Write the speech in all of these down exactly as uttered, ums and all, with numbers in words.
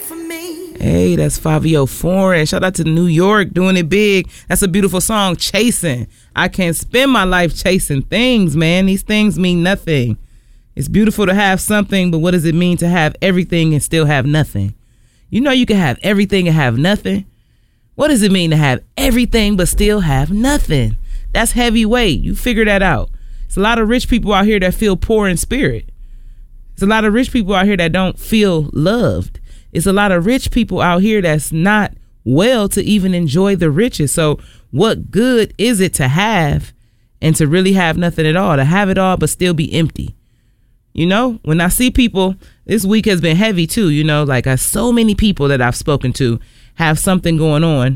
for me. Hey, that's Fabio Foreign. Shout out to New York, doing it big. That's a beautiful song, Chasing. I can't spend my life chasing things, man. These things mean nothing. It's beautiful to have something, but what does it mean to have everything and still have nothing? You know you can have everything and have nothing. What does it mean to have everything but still have nothing? That's heavyweight. You figure that out. There's a lot of rich people out here that feel poor in spirit. There's a lot of rich people out here that don't feel loved. It's a lot of rich people out here that's not well to even enjoy the riches. So what good is it to have and to really have nothing at all? To have it all but still be empty? You know, when I see people, this week has been heavy too, you know, like uh, so many people that I've spoken to have something going on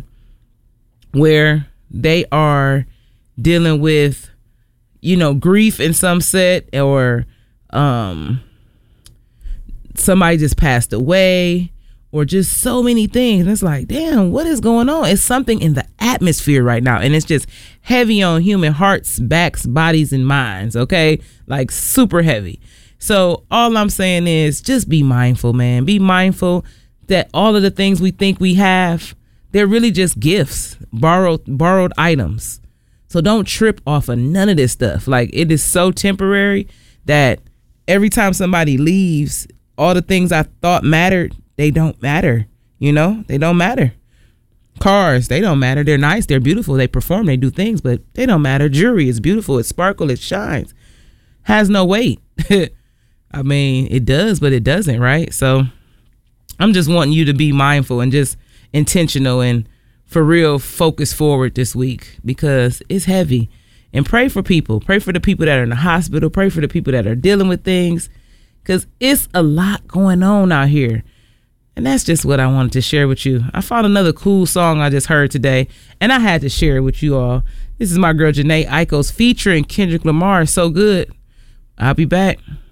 where they are dealing with, you know, grief in some set, or um, somebody just passed away, or just so many things. And it's like, damn, what is going on? It's something in the atmosphere right now. And it's just heavy on human hearts, backs, bodies, and minds. Okay. Like super heavy. So all I'm saying is just be mindful, man. Be mindful that all of the things we think we have, they're really just gifts, borrowed, borrowed items. So don't trip off of none of this stuff. Like, it is so temporary that every time somebody leaves, all the things I thought mattered, they don't matter. You know, they don't matter. Cars, they don't matter. They're nice. They're beautiful. They perform. They do things, but they don't matter. Jewelry is beautiful. It sparkles. It shines. Has no weight. I mean, it does, but it doesn't, right? So I'm just wanting you to be mindful and just intentional and for real focus forward this week, because it's heavy. And pray for people. Pray for the people that are in the hospital. Pray for the people that are dealing with things, because it's a lot going on out here. And that's just what I wanted to share with you. I found another cool song I just heard today, and I had to share it with you all. This is my girl Janae Eichel's featuring Kendrick Lamar. So good. I'll be back.